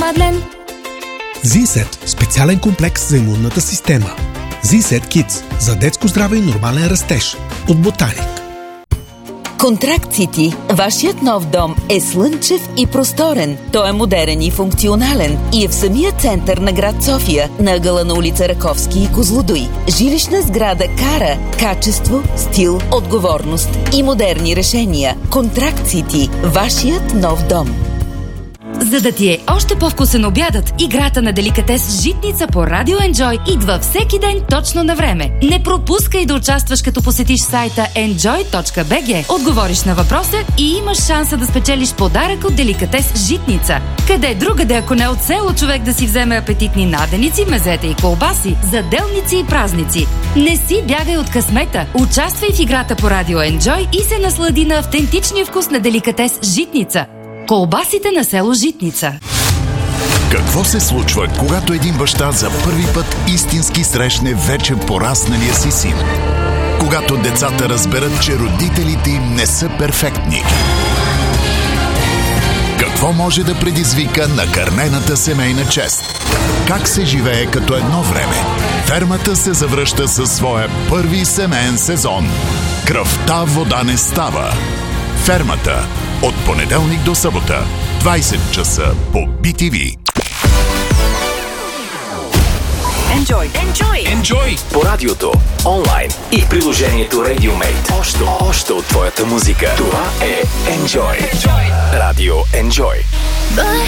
Мадлен. Z-Set – специален комплекс за имунната система. Z-Set Kids – за детско здраве и нормален растеж. От Ботаник. Контракт Сити. Вашият нов дом е слънчев и просторен. Той е модерен и функционален и е в самия център на град София, на ъгъла на улица Раковски и Козлодуй. Жилищна сграда кара качество, стил, отговорност и модерни решения. Контракт Сити. Вашият нов дом. За да ти е още по-вкусен обядът, играта на деликатес Житница по Радио Enjoy идва всеки ден точно на време. Не пропускай да участваш, като посетиш сайта enjoy.bg, отговориш на въпроса и имаш шанса да спечелиш подарък от деликатес Житница. Къде другаде, ако не от село, човек да си вземе апетитни наденици, мезета и колбаси, за делници и празници. Не си бягай от късмета. Участвай в играта по Радио Enjoy и се наслади на автентичния вкус на деликатес Житница. Колбасите на село Житница. Какво се случва, когато един баща за първи път истински срещне вече порасналия си син? Когато децата разберат, че родителите им не са перфектни? Какво може да предизвика накърнената семейна чест? Как се живее като едно време? Фермата се завръща със своя първи семейен сезон. Кръвта вода не става. Фермата. От понеделник до събота, 20 часа по BTV. Enjoy! По радиото, онлайн и в приложението RadioMate. Още от твоята музика. Това е Enjoy. Радио Enjoy.